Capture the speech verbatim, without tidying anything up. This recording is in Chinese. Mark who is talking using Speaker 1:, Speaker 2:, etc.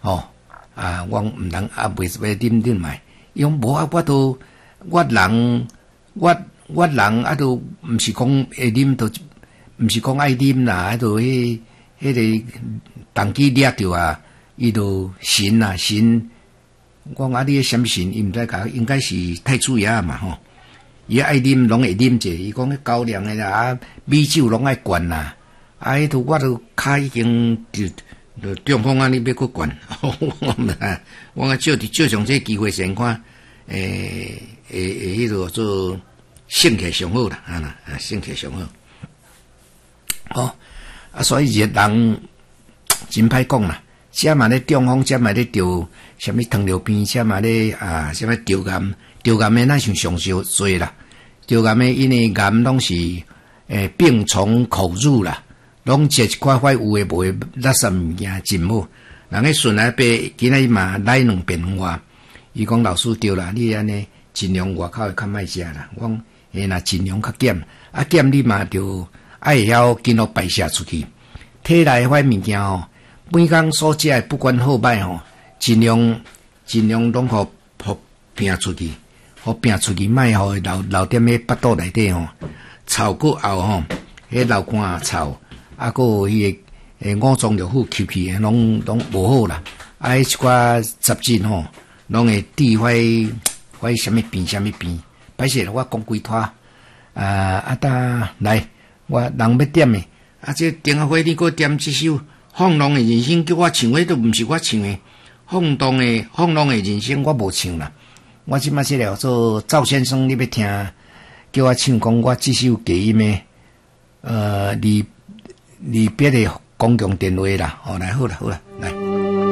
Speaker 1: 吼、啊，我毋通啊，袂袂啉啉卖。伊讲无啊，我都我人我我人啊，都毋是讲会啉，都毋是讲爱啉啦，啊，都迄迄个当机掠着啊，伊都神啊神。我讲啊，你迄什么神？伊毋知甲，应该是太子爷嘛吼。伊爱啉，拢会啉者。伊讲迄高粱诶啦，米酒拢爱灌啦。啊，迄都我都骹已经就就中风啊！你要去灌，我唔啊，我啊借借上这机会先看，诶诶诶，迄个做性格上好啦，啊啦，啊性格上好。哦，啊，所以热人真歹讲啦。遮嘛咧中风，遮嘛咧着什么糖尿病，遮嘛咧啊什么着癌，着癌诶那像上少多啦。着癌诶因为癌拢是诶病从口入啦，拢食一块块有诶无诶垃圾物件真好。人迄顺来白今仔日嘛来两遍话，伊讲老师对啦，你安尼尽量外口诶较莫食啦。我讲诶若尽量较减，啊减你嘛着爱会晓紧落排泄出去，体内迄物件吼。每工所食诶，不管好歹吼，尽量尽量拢互互拼出去，互拼出去，莫互留留踮迄腹肚内底吼，臭过后吼，迄流汗臭，啊，个迄个诶五脏六腑吸气诶，拢拢无好啦。啊，迄一寡杂质吼，拢会致歹歹什么病什么病。歹势啦，我讲几拖啊啊！呾来，我人要点诶，啊，这丁阿辉你给我点一首。放浪的人生叫我唱，迄都毋是我唱的。放荡的放浪的人生我无唱啦。我即摆这了做赵先生，你要听，叫我唱讲我这首歌音的，呃，离离别的公共电话啦。哦，来好啦好啦。